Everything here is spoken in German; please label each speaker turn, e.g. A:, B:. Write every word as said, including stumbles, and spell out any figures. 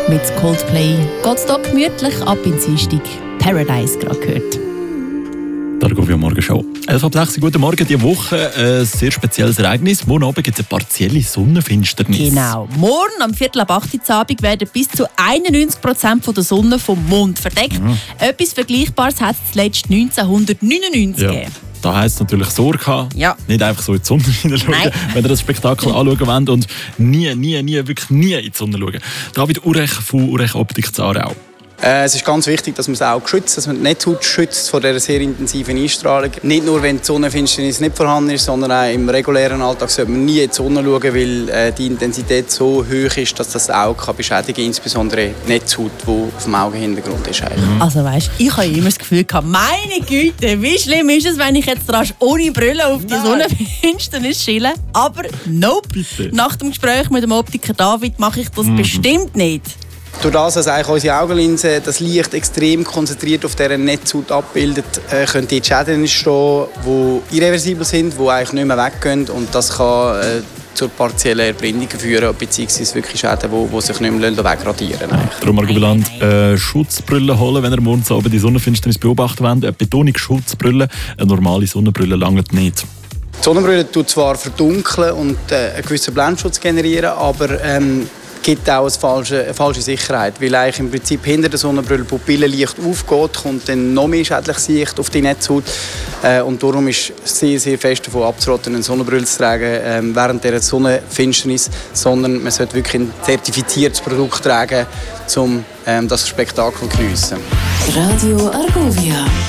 A: mit Coldplay. Geht's da gemütlich ab in Dienstag. Paradise gerade gehört.
B: Argovia Morgenshow. elf ab sechs, guten Morgen. Diese Woche ein sehr spezielles Ereignis. Morgen Abend gibt es eine partielle Sonnenfinsternis.
A: Genau. Morgen am Viertel ab acht Uhr Abend werden bis zu einundneunzig Prozent von der Sonne vom Mond verdeckt. Mhm. Etwas Vergleichbares hat es zuletzt neunzehnhundertneunundneunzig
B: ja.
A: gegeben.
B: Da heisst es natürlich Sorge haben.
A: Ja.
B: Nicht einfach so in die Sonne hineinschauen, wenn ihr das Spektakel anschauen wollt. Und nie, nie, nie, wirklich nie in die Sonne schauen. David Urech von Urech Optik zu Aarau.
C: Äh, es ist ganz wichtig, dass man das Auge schützt, dass man die Netzhaut schützt vor dieser sehr intensiven Einstrahlung. Nicht nur, wenn die Sonnenfinsternis nicht vorhanden ist, sondern auch im regulären Alltag sollte man nie in die Sonne schauen, weil äh, die Intensität so hoch ist, dass das Auge kann beschädigen kann, insbesondere die Netzhaut, die auf dem Augenhintergrund ist.
A: Mhm. Also weißt, ich habe immer das Gefühl gehabt, meine Güte, wie schlimm ist es, wenn ich jetzt rasch ohne Brille auf die Sonnenfinsternis schiele? Aber nope. Bitte. Nach dem Gespräch mit dem Optiker David mache ich das mhm. bestimmt nicht.
C: Durch das, dass eigentlich unsere Augenlinse das Licht extrem konzentriert auf dieser Netzhaut abbildet, äh, können die Schäden entstehen, die irreversibel sind, die eigentlich nicht mehr weggehen. Und das kann äh, zur partiellen Erblindung führen, beziehungsweise wirklich Schäden, die, die sich nicht mehr wegradieren lassen.
B: Darum Argobiland äh, Schutzbrille holen, wenn ihr morgens Abend die Sonnenfinsternis beobachten wollt. Eine Betonungsschutzbrille, eine normale Sonnenbrille langt nicht.
C: Die Sonnenbrille tut zwar verdunkeln und äh, einen gewissen Blendschutz generieren, aber ähm, gibt auch eine falsche, eine falsche Sicherheit, weil eigentlich im Prinzip hinter der Sonnenbrille Pupillenlicht aufgeht, kommt dann noch mehr schädliches Licht auf die Netzhaut äh, und darum ist sehr, sehr fest davon abzuraten, eine Sonnenbrille zu tragen äh, während der Sonnenfinsternis, sondern man sollte wirklich ein zertifiziertes Produkt tragen, um äh, das Spektakel zu geniessen.
D: Radio Argovia.